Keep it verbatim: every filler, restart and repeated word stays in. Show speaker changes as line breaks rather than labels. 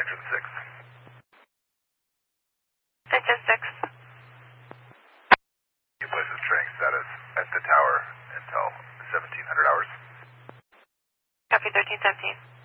Engine six.
Engine six.
You place the training status at the tower until seventeen hundred hours.
Copy thirteen seventeen.